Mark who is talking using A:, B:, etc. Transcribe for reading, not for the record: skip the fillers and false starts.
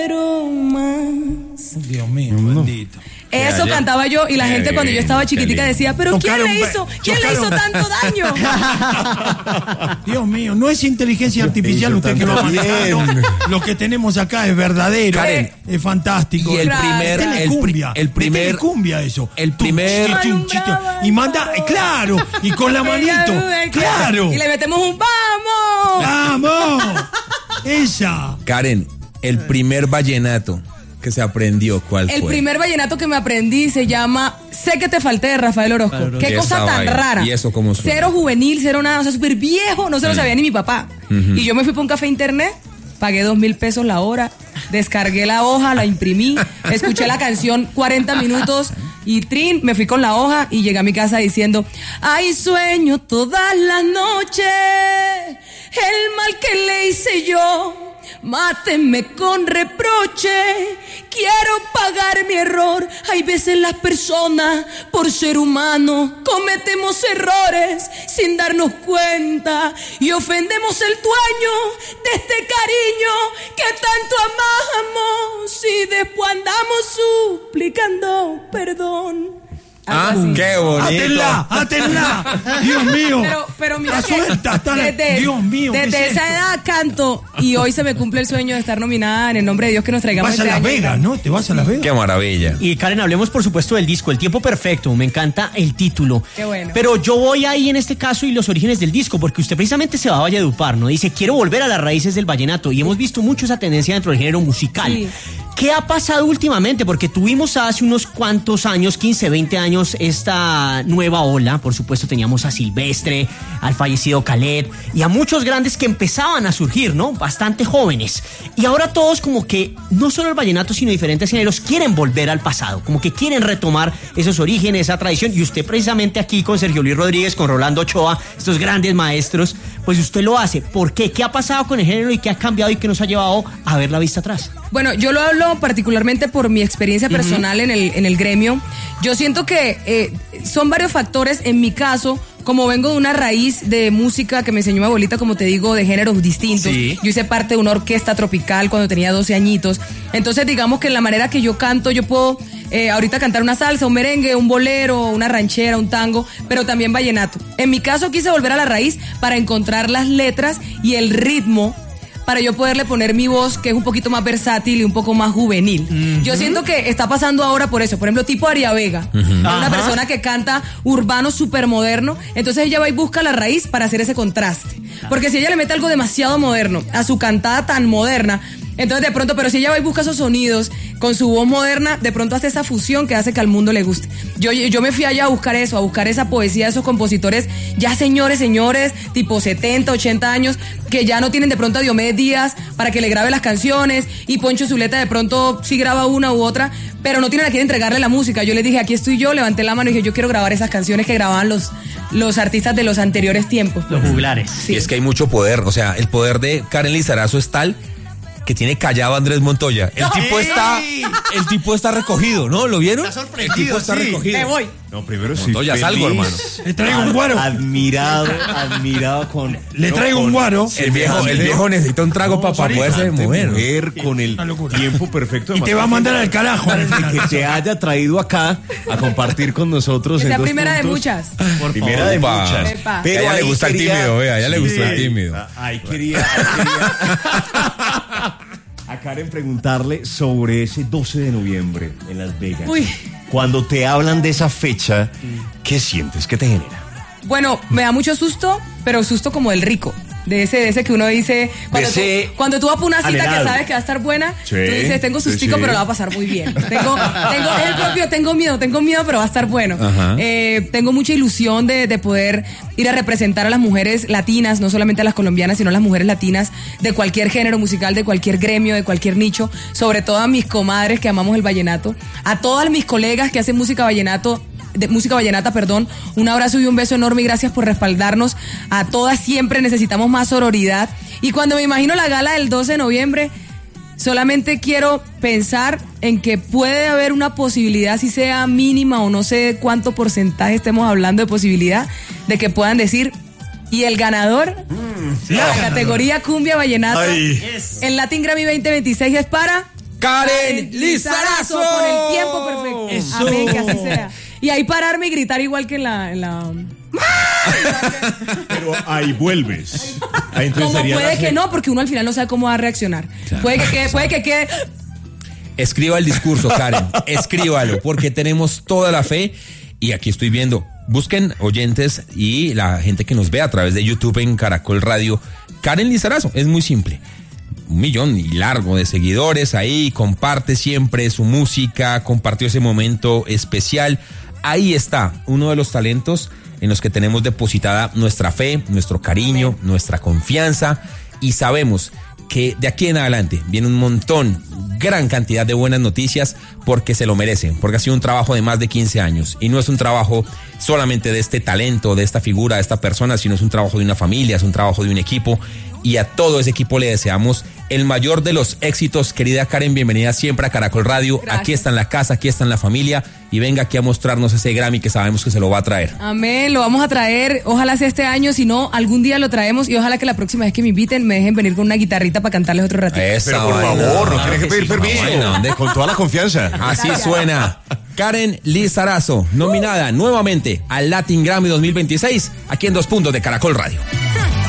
A: más.
B: Dios mío, bendito.
A: Eso cantaba yo y la gente cuando yo estaba chiquitica decía, pero ¿quién le hizo tanto daño?
B: Dios mío, no es inteligencia artificial usted que lo va manejando. Lo que tenemos acá es verdadero,
C: Karen,
B: es fantástico.
C: Y el primer
B: cumbia eso.
C: El primer
B: y manda, claro, y con la manito, claro.
A: Y le metemos un vamos.
B: Vamos. Esa.
C: Karen, el primer vallenato que se aprendió, ¿cuál fue?
A: El primer vallenato que me aprendí se llama Sé que te falté, de Rafael Orozco. Qué cosa tan rara.
C: ¿Y eso cómo suena?
A: Cero juvenil, cero nada, o sea, súper viejo, no se lo sabía ni mi papá. Y yo me fui para un café internet, pagué 2,000 pesos la hora, descargué la hoja, la imprimí, escuché la canción 40 minutos y trin, me fui con la hoja y llegué a mi casa diciendo, ay, sueño todas las noches, el mal que le hice yo. Mátenme con reproche, quiero pagar mi error. Hay veces las personas, por ser humanos, cometemos errores sin darnos cuenta y ofendemos el dueño de este cariño que tanto amamos y después andamos suplicando perdón.
C: Qué bonito.
B: ¡Átenla! Dios mío.
A: Pero mira,
B: Dios mío.
A: Desde esa edad canto y hoy se me cumple el sueño de estar nominada en el nombre de Dios que nos traigamos.
B: Vas a Las Vegas, ¿no? Te vas a Las Vegas.
C: Qué maravilla.
D: Y Karen, hablemos por supuesto del disco, El Tiempo Perfecto. Me encanta el título.
A: Qué bueno.
D: Pero yo voy ahí en este caso y los orígenes del disco, porque usted precisamente se va a Valledupar, ¿no? Dice, quiero volver a las raíces del vallenato. Y hemos visto mucho esa tendencia dentro del género musical.
A: Sí.
D: ¿Qué ha pasado últimamente? Porque tuvimos hace unos cuantos años, 15, 20 años, esta nueva ola. Por supuesto teníamos a Silvestre, al fallecido Khaled y a muchos grandes que empezaban a surgir, ¿no? Bastante jóvenes. Y ahora todos como que, no solo el vallenato, sino diferentes géneros, quieren volver al pasado. Como que quieren retomar esos orígenes, esa tradición. Y usted precisamente aquí con Sergio Luis Rodríguez, con Rolando Ochoa, estos grandes maestros, pues usted lo hace. ¿Por qué? ¿Qué ha pasado con el género y qué ha cambiado y qué nos ha llevado a ver la vista atrás?
A: Bueno, yo lo hablo particularmente por mi experiencia personal en el gremio. Yo siento que son varios factores. En mi caso, como vengo de una raíz de música que me enseñó mi abuelita, como te digo, de géneros distintos. Sí. Yo hice parte de una orquesta tropical cuando tenía 12 añitos. Entonces, digamos que en la manera que yo canto, yo puedo ahorita cantar una salsa, un merengue, un bolero, una ranchera, un tango, pero también vallenato. En mi caso, quise volver a la raíz para encontrar las letras y el ritmo para yo poderle poner mi voz, que es un poquito más versátil y un poco más juvenil. Yo siento que está pasando ahora por eso. Por ejemplo, tipo Aria Vega, una persona que canta urbano súper moderno. Entonces ella va y busca la raíz para hacer ese contraste. Porque si ella le mete algo demasiado moderno a su cantada tan moderna, entonces de pronto, pero si ella va y busca esos sonidos con su voz moderna, de pronto hace esa fusión que hace que al mundo le guste. Yo me fui allá a buscar eso, a buscar esa poesía de esos compositores ya señores, tipo 70, 80 años, que ya no tienen de pronto a Diomedes Díaz para que le grabe las canciones, y Poncho Zuleta de pronto sí graba una u otra, pero no tienen a quién entregarle la música. Yo les dije, aquí estoy yo, levanté la mano y dije, yo quiero grabar esas canciones que grababan los artistas de los anteriores tiempos.
D: Los juglares.
C: Sí. Y es que hay mucho poder, o sea, el poder de Karen Lizarazo es tal que tiene callado a Andrés Montoya. El tipo está recogido, ¿no? ¿Lo vieron?
E: Está sorprendido,
C: el tipo está recogido.
A: Me voy.
E: No, primero sí.
C: Montoya, salgo, hermano.
B: Le traigo un guaro.
E: Admirado con...
B: Le traigo un guaro.
C: El viejo necesita un trago para poderse mover.
E: Con el tiempo perfecto.
B: Y te va a mandar al carajo.
E: Que te haya traído acá a compartir con nosotros.
A: Es la primera de muchas.
E: Primera de muchas.
C: Pero a ella le gusta el tímido, vea, a ella le gustó el tímido.
E: Ahí quería a Karen preguntarle sobre ese 12 de noviembre en Las Vegas.
A: Uy.
E: Cuando te hablan de esa fecha, ¿qué sientes? ¿Qué te genera?
A: Bueno, me da mucho susto, pero susto como el rico. De ese que uno dice, cuando tú vas por una cita
E: anhelado,
A: que sabes que va a estar buena,
E: sí,
A: tú dices, tengo sustico, pero la va a pasar muy bien. Tengo miedo, pero va a estar bueno. Tengo mucha ilusión de poder ir a representar a las mujeres latinas, no solamente a las colombianas, sino a las mujeres latinas de cualquier género musical, de cualquier gremio, de cualquier nicho, sobre todo a mis comadres que amamos el vallenato, a todas mis colegas que hacen música vallenata, un abrazo y un beso enorme y gracias por respaldarnos a todas. Siempre necesitamos más sororidad, y cuando me imagino la gala del 12 de noviembre solamente quiero pensar en que puede haber una posibilidad, si sea mínima o no sé cuánto porcentaje estemos hablando de posibilidad, de que puedan decir, y el ganador la categoría cumbia vallenato en Latin Grammy 2026 es para
C: Karen Lizarazo.
A: Con el tiempo perfecto.
B: Eso.
A: Amén, que así sea. Y ahí pararme y gritar igual que en la...
E: Pero ahí vuelves. Ahí entonces
A: Como
E: sería
A: puede
E: la-
A: que no, porque uno al final no sabe cómo va a reaccionar.
C: Claro.
A: Puede que quede...
C: Escriba el discurso, Karen. Escríbalo, porque tenemos toda la fe. Y aquí estoy viendo. Busquen oyentes y la gente que nos ve a través de YouTube en Caracol Radio. Karen Lizarazo. Es muy simple. 1 millón y largo de seguidores ahí. Comparte siempre su música. Compartió ese momento especial. Ahí está uno de los talentos en los que tenemos depositada nuestra fe, nuestro cariño, nuestra confianza. Y sabemos que de aquí en adelante viene un montón, gran cantidad de buenas noticias porque se lo merecen, porque ha sido un trabajo de más de 15 años y no es un trabajo solamente de este talento, de esta figura, de esta persona, sino es un trabajo de una familia, es un trabajo de un equipo y a todo ese equipo le deseamos el mayor de los éxitos. Querida Karen, bienvenida siempre a Caracol Radio.
A: Gracias.
C: Aquí está en la casa, aquí está en la familia y venga aquí a mostrarnos ese Grammy que sabemos que se lo va a traer.
A: Amén, lo vamos a traer, ojalá sea este año, si no, algún día lo traemos y ojalá que la próxima vez que me inviten me dejen venir con una guitarrita para cantarles otro ratito.
C: Esa
E: Pero por
C: vaina.
E: favor, no
C: Claro
E: tienes que pedir
C: sí.
E: permiso.
C: Vaina, ¿dónde?
E: Con toda la confianza.
C: Así
A: Gracias.
C: suena. Karen Lizarazo, nominada nuevamente al Latin Grammy 2026, aquí en 2 Puntos de Caracol Radio.